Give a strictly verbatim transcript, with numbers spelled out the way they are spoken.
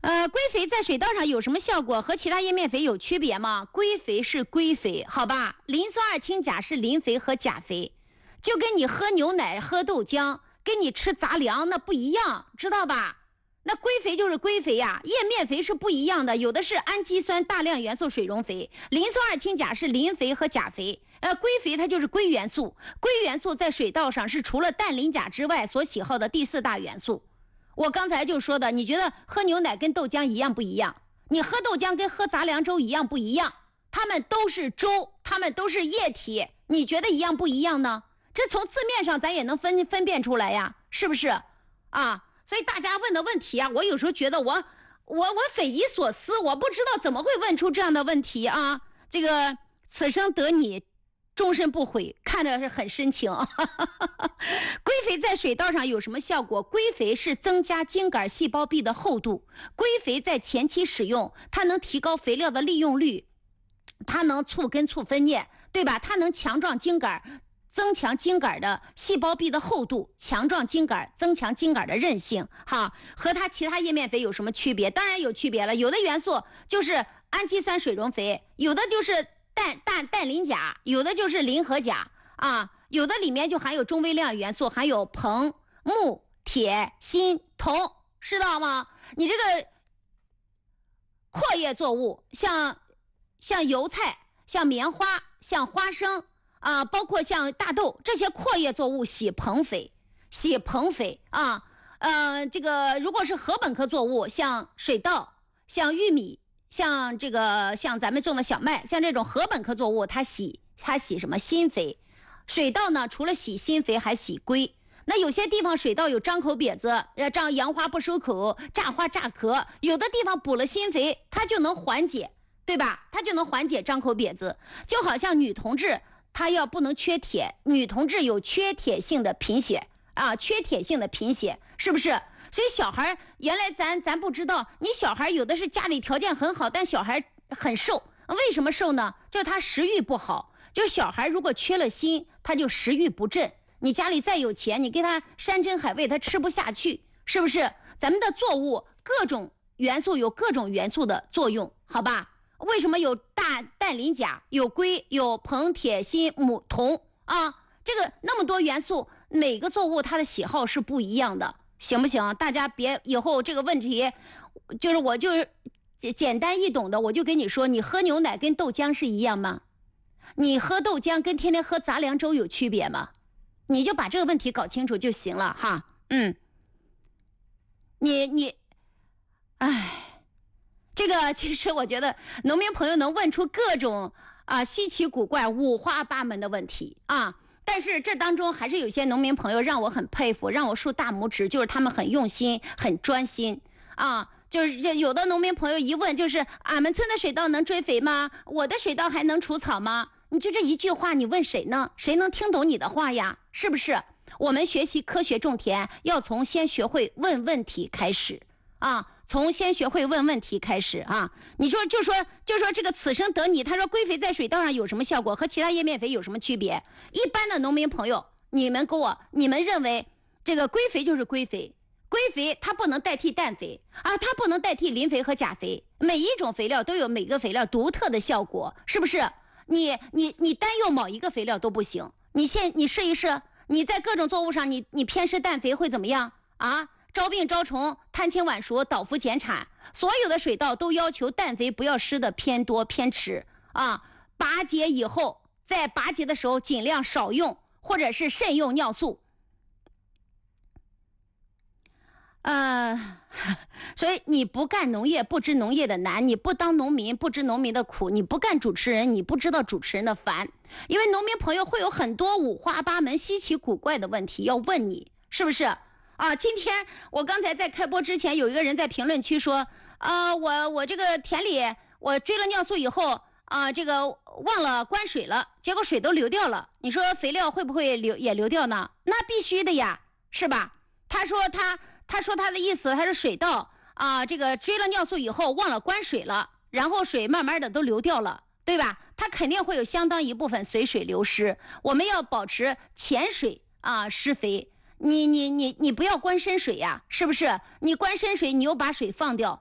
呃，硅肥在水稻上有什么效果？和其他叶面肥有区别吗？硅肥是硅肥，好吧？磷酸二氢钾是磷肥和钾肥，就跟你喝牛奶、喝豆浆，跟你吃杂粮那不一样，知道吧？那硅肥就是硅肥呀、啊，叶面肥是不一样的，有的是氨基酸大量元素水溶肥，磷酸二氢钾是磷肥和钾肥。呃，硅肥它就是硅元素，硅元素在水稻上是除了氮、磷、钾之外所喜好的第四大元素。我刚才就说的，你觉得喝牛奶跟豆浆一样不一样？你喝豆浆跟喝杂粮粥一样不一样？它们都是粥，它们都是液体，你觉得一样不一样呢？这从字面上咱也能分分辨出来呀，是不是？啊，所以大家问的问题啊，我有时候觉得我我我匪夷所思，我不知道怎么会问出这样的问题啊。这个此生得你终身不悔，看着是很深情。硅肥在水稻上有什么效果？硅肥是增加茎秆细胞壁的厚度。硅肥在前期使用，它能提高肥料的利用率，它能促根促分蘖，对吧？它能强壮茎秆，增强茎秆的细胞壁的厚度，强壮茎秆，增强茎秆的韧性。哈，和它其他叶面肥有什么区别？当然有区别了。有的元素就是氨基酸水溶肥，有的就是氮氮氮磷钾，有的就是磷和钾啊，有的里面就含有中微量元素，含有硼、钼、铁、锌、铜，知道吗？你这个阔叶作物，像像油菜、像棉花、像花生啊，包括像大豆这些阔叶作物喜硼肥，喜硼肥啊。呃，这个如果是禾本科作物，像水稻、像玉米。像这个像咱们种的小麦，像这种禾本科作物，它喜它喜什么锌肥？水稻呢，除了喜锌肥，还喜硅。那有些地方水稻有张口瘪子，呃，张扬花不收口，炸花炸壳，有的地方补了锌肥，它就能缓解，对吧？它就能缓解张口瘪子。就好像女同志，她要不能缺铁，女同志有缺铁性的贫血啊，缺铁性的贫血，是不是？所以小孩原来咱咱不知道，你小孩有的是家里条件很好，但小孩很瘦，为什么瘦呢？就是他食欲不好。就小孩如果缺了锌，他就食欲不振。你家里再有钱，你给他山珍海味，他吃不下去，是不是？咱们的作物各种元素有各种元素的作用，好吧？为什么有氮、氮、磷、钾，有硅、有硼、铁、锌、钼、铜啊？这个那么多元素，每个作物它的喜好是不一样的。行不行？大家别以后这个问题，就是我就简单易懂的，我就跟你说，你喝牛奶跟豆浆是一样吗？你喝豆浆跟天天喝杂粮粥有区别吗？你就把这个问题搞清楚就行了哈。嗯，你你，哎，这个其实我觉得农民朋友能问出各种啊稀奇古怪、五花八门的问题啊。但是这当中还是有些农民朋友让我很佩服，让我竖大拇指，就是他们很用心很专心啊。就是这有的农民朋友一问就是俺们村的水稻能追肥吗？我的水稻还能除草吗？你就这一句话你问谁呢？谁能听懂你的话呀？是不是？我们学习科学种田要从先学会问问题开始啊，从先学会问问题开始啊！你说就说就说这个此生得你，他说硅肥在水稻上有什么效果？和其他叶面肥有什么区别？一般的农民朋友，你们给我，你们认为这个硅肥就是硅肥，硅肥它不能代替氮肥啊，它不能代替磷肥和钾肥，每一种肥料都有每个肥料独特的效果，是不是？你你你单用某一个肥料都不行，你现你试一试，你在各种作物上你你偏施氮肥会怎么样啊？招病招虫，贪轻晚熟，倒伏减产。所有的水稻都要求氮肥不要施的偏多偏迟啊！拔节以后，在拔节的时候尽量少用，或者是慎用尿素。呃，所以你不干农业不知农业的难，你不当农民不知农民的苦，你不干主持人你不知道主持人的烦。因为农民朋友会有很多五花八门稀奇古怪的问题要问你，是不是？啊，今天我刚才在开播之前，有一个人在评论区说，啊，我我这个田里我追了尿素以后啊，这个忘了关水了，结果水都流掉了。你说肥料会不会流也流掉呢？那必须的呀，是吧？他说他他说他的意思，他是水稻啊，这个追了尿素以后忘了关水了，然后水慢慢的都流掉了，对吧？它肯定会有相当一部分随水流失，我们要保持浅水啊施肥。你你你你不要关深水呀，是不是？你关深水，你又把水放掉，